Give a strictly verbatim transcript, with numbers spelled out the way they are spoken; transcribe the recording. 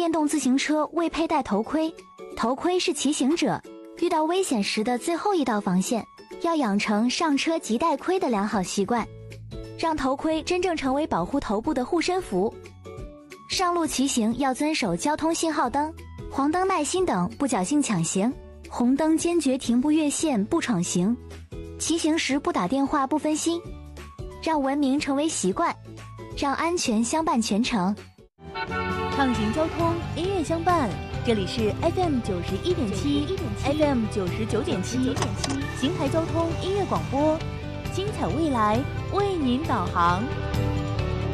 电动自行车未佩戴头盔，头盔是骑行者遇到危险时的最后一道防线，要养成上车即戴盔的良好习惯，让头盔真正成为保护头部的护身符。上路骑行要遵守交通信号灯、黄灯耐心等，不侥幸抢行，红灯坚决停不越线不闯行，骑行时不打电话不分心，让文明成为习惯，让安全相伴全程。 畅行交通，音乐相伴，这里是 F M 九十一点七 ，F M 九十九点七，邢台交通音乐广播，精彩未来为您导航。